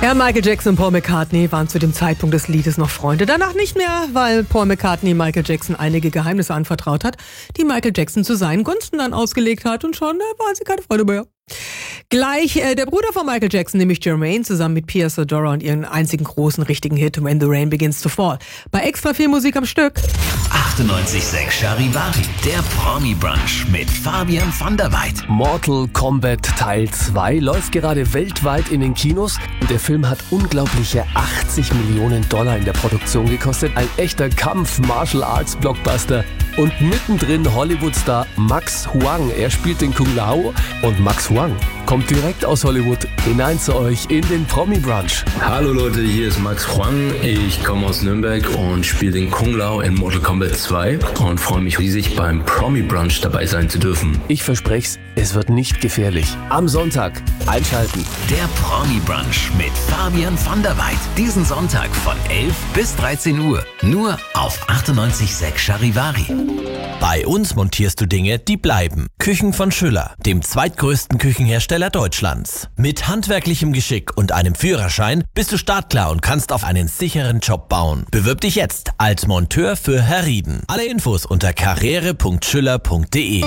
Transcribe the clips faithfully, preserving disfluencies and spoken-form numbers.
Ja, Michael Jackson und Paul McCartney waren zu dem Zeitpunkt des Liedes noch Freunde. Danach nicht mehr, weil Paul McCartney Michael Jackson einige Geheimnisse anvertraut hat, die Michael Jackson zu seinen Gunsten dann ausgelegt hat. Und schon äh, waren sie keine Freunde mehr. Gleich äh, der Bruder von Michael Jackson, nämlich Jermaine, zusammen mit Pia Zadora und ihren einzigen großen richtigen Hit When the Rain Begins to Fall. Bei extra viel Musik am Stück. achtundneunzig Komma sechs Charivari, der Promi-Brunch mit Fabian van der Weid. Mortal Kombat Teil zwei läuft gerade weltweit in den Kinos und der Film hat unglaubliche achtzig Millionen Dollar in der Produktion gekostet. Ein echter Kampf-Martial-Arts-Blockbuster. Und mittendrin Hollywood-Star Max Huang. Er spielt den Kung Lao und Max Huang kommt direkt aus Hollywood hinein zu euch in den Promi-Brunch. Hallo Leute, hier ist Max Huang. Ich komme aus Nürnberg und spiele den Kung Lao in Mortal Kombat zwei und freue mich riesig, beim Promi-Brunch dabei sein zu dürfen. Ich verspreche es, es wird nicht gefährlich. Am Sonntag einschalten. Der Promi-Brunch mit Fabian van der Weid. Diesen Sonntag von elf bis dreizehn Uhr. Nur auf achtundneunzig Komma sechs Charivari. Bei uns montierst du Dinge, die bleiben. Küchen von Schüller, dem zweitgrößten Küchenhersteller Deutschlands. Mit handwerklichem Geschick und einem Führerschein bist du startklar und kannst auf einen sicheren Job bauen. Bewirb dich jetzt als Monteur für Herr Rieden. Alle Infos unter karriere punkt schüller punkt de.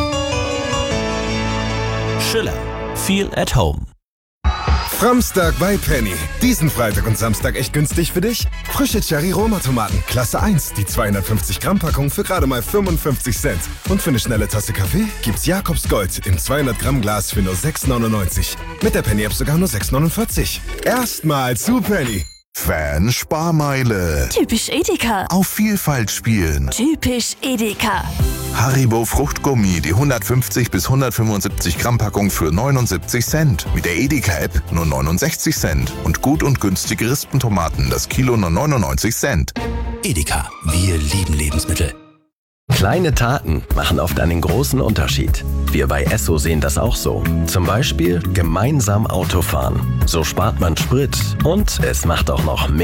Schüller. Feel at home. Framstag bei Penny. Diesen Freitag und Samstag echt günstig für dich? Frische Cherry-Roma-Tomaten, Klasse eins, die zweihundertfünfzig Gramm Packung für gerade mal fünfundfünfzig Cent. Und für eine schnelle Tasse Kaffee gibt's Jakobs Gold im zweihundert Gramm Glas für nur sechs neunundneunzig. Mit der Penny-App sogar nur sechs neunundvierzig. Erstmal zu Penny. Fan-Sparmeile. Typisch Edeka. Auf Vielfalt spielen. Typisch Edeka. Haribo Fruchtgummi, die hundertfünfzig bis hundertfünfundsiebzig Gramm Packung für neunundsiebzig Cent. Mit der Edeka-App nur neunundsechzig Cent. Und gut und günstige Rispentomaten, das Kilo nur neunundneunzig Cent. Edeka, wir lieben Lebensmittel. Kleine Taten machen oft einen großen Unterschied. Wir bei Esso sehen das auch so. Zum Beispiel gemeinsam Auto fahren. So spart man Sprit und es macht auch noch mehr